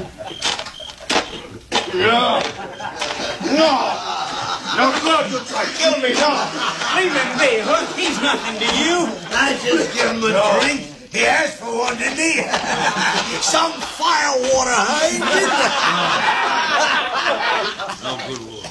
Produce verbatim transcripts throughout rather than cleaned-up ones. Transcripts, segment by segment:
No. No. No, God, you try to kill me, no. Leave him be, Hook. He's nothing to you. I just give him a No. drink. He asked for one, didn't he? Some firewater, huh? No good war.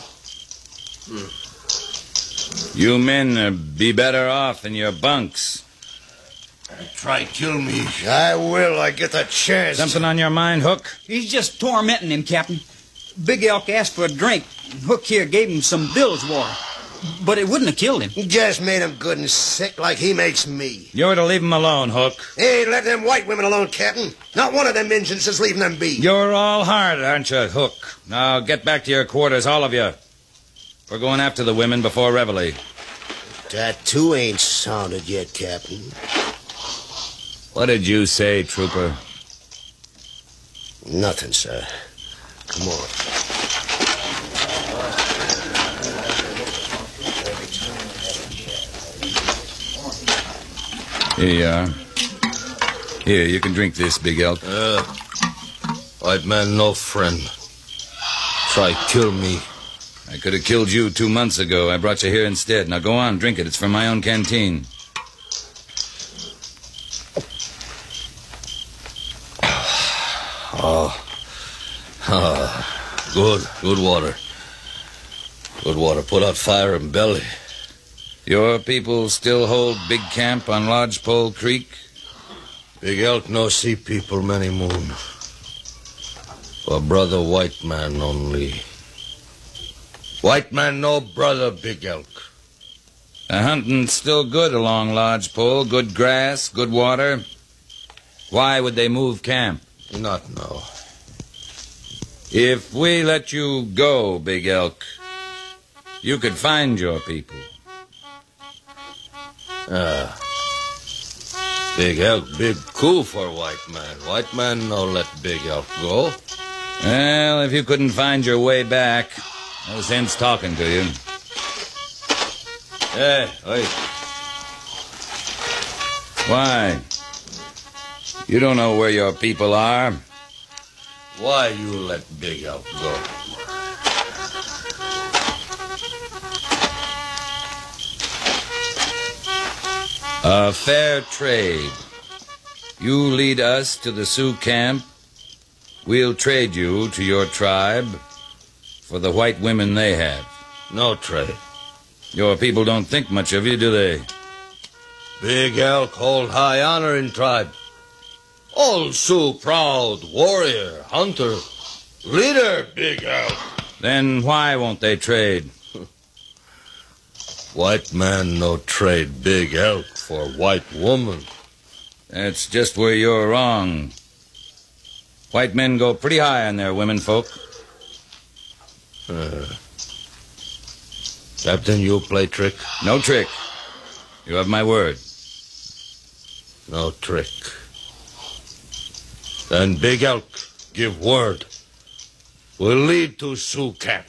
Hmm. You men uh, be better off in your bunks. Try kill me. I will. I get the chance. Something on your mind, Hook? He's just tormenting him, Captain. Big Elk asked for a drink. Hook here gave him some bilge water. But it wouldn't have killed him. He just made him good and sick like he makes me. You're to leave him alone, Hook. Hey, let them white women alone, Captain. Not one of them Injuns is leaving them be. You're all hard, aren't you, Hook? Now get back to your quarters, all of you. We're going after the women before Reveille. Tattoo ain't sounded yet, Captain. What did you say, Trooper? Nothing, sir. Come on. Here you are. Here, you can drink this, Big Elk. Uh, white man no friend. Try kill me. I could have killed you two months ago. I brought you here instead. Now go on, drink it. It's from my own canteen. Oh. Oh. Good. Good water. Good water. Put out fire in belly. Your people still hold big camp on Lodgepole Creek? Big Elk no see people many moon. For brother white man only. White man no brother Big Elk. The hunting's still good along Lodgepole. Good grass, good water. Why would they move camp? Not know. If we let you go, Big Elk, you could find your people. Ah. Big Elk, big coup for white man. White man no let Big Elk go. Well, if you couldn't find your way back, no sense talking to you. Hey, wait. Why? You don't know where your people are. Why you let Big Elk go? A fair trade. You lead us to the Sioux camp. We'll trade you to your tribe for the white women they have. No trade. Your people don't think much of you, do they? Big Elk hold high honor in tribe. All Sioux proud, warrior, hunter, leader, Big Elk. Then why won't they trade? White man no trade Big Elk for white woman. That's just where you're wrong. White men go pretty high on their women folk. Uh, Captain, you play trick? No trick. You have my word. No trick. Then Big Elk give word. We'll lead to Sioux camp.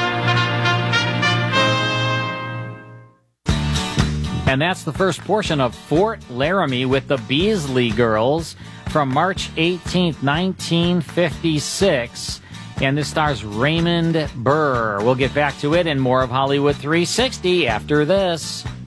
And that's the first portion of Fort Laramie with the Beasley Girls from March eighteenth, nineteen fifty-six. And this stars Raymond Burr. We'll get back to it and more of Hollywood three sixty after this.